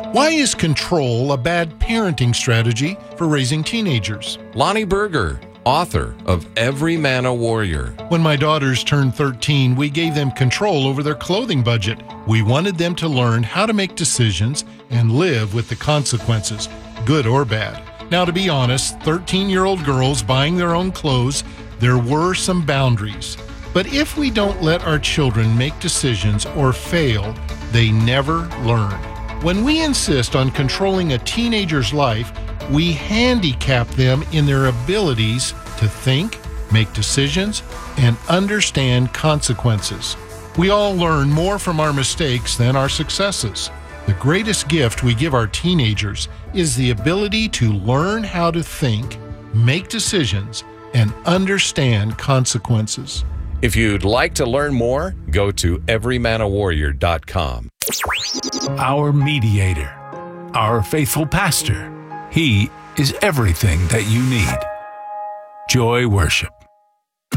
Why is control a bad parenting strategy for raising teenagers? Lonnie Berger, author of Every Man a Warrior. When my daughters turned 13, we gave them control over their clothing budget. We wanted them to learn how to make decisions and live with the consequences, good or bad. Now, to be honest, 13-year-old girls buying their own clothes, there were some boundaries. But if we don't let our children make decisions or fail, they never learn. When we insist on controlling a teenager's life, we handicap them in their abilities to think, make decisions, and understand consequences. We all learn more from our mistakes than our successes. The greatest gift we give our teenagers is the ability to learn how to think, make decisions, and understand consequences. If you'd like to learn more, go to everymanawarrior.com. Our mediator, our faithful pastor. He is everything that you need. Joy Worship.